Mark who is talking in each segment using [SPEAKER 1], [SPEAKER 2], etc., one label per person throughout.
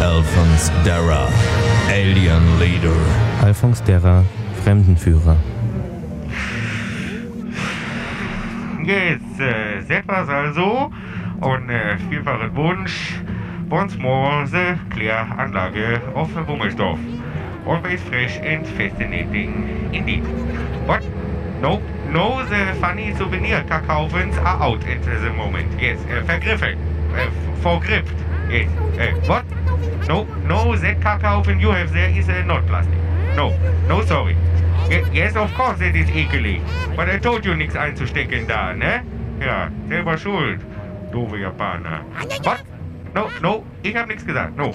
[SPEAKER 1] Alphonse Darra, Alien Leader.
[SPEAKER 2] Alphonse Darra, Fremdenführer.
[SPEAKER 3] Jetzt, das war's also. Und vielfachen Wunsch. Once more the Kläranlage of Wummelsdorf. Always fresh and fascinating indeed. What? No, the funny souvenir Kakaovens are out at the moment. Yes, vergriffen. Vergrippt. Yes. What? No, that Kakaoven you have there is not plastic. No, sorry. Yes, of course, that is ekelig. But I told you nichts einzustecken da, ne? Ja, selber schuld. Doofe Japaner. What? No, ich hab nichts gesagt. No.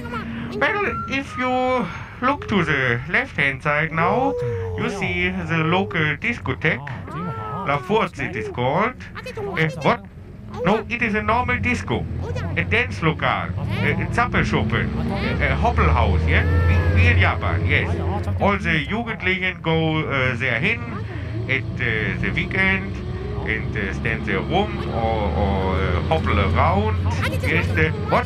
[SPEAKER 3] Well, if you look to the left-hand side now, you see the local discotheque. La Forza it is called. What? No, it is a normal disco. A dance locale. A Zappelschuppen. A Hoppelhaus, yeah? Wie in Japan, yes. All the Jugendlichen go there hin at the weekend and stand there rum or hobble around. Yes, what?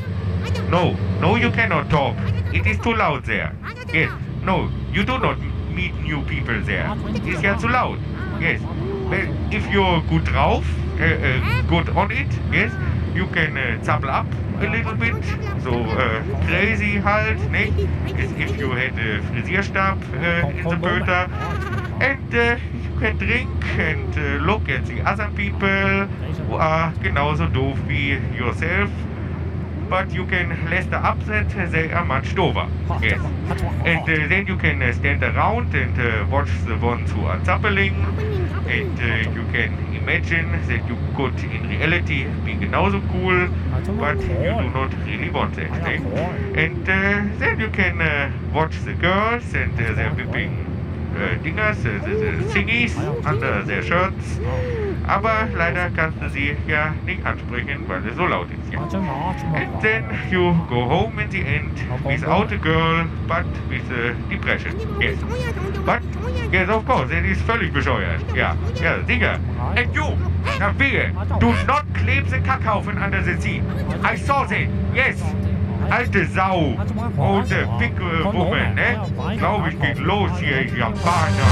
[SPEAKER 3] No, you cannot talk. It is too loud there. Yes, no, you do not meet new people there. It's ja too loud. Yes, well, if you're good drauf, good on it, yes, you can zappel up a little bit. So crazy halt, ne? As if you had a Frisierstab in the Pöter. And you can drink and look at the other people who are genauso doof wie yourself. But you can less the upset, they are much dover. Yes. And then you can stand around and watch the ones who are zappling. And you can imagine that you could in reality be genauso cool, but you do not really want that. Eh? And then you can watch the girls and their whipping Dingers, the thingies under their shirts. Aber leider kannst du sie ja nicht ansprechen, weil es so laut ist. Ja. And then you go home in the end without a girl, but with a depression. Yes. But, yes, of course, that is völlig bescheuert. Ja, sicher. And you, na wehe, do not claim the Kackhaufen under the sea. I saw that, yes. Alte Sau. Oh, the big woman, ne? Glaube ich, geht los hier, Japaner.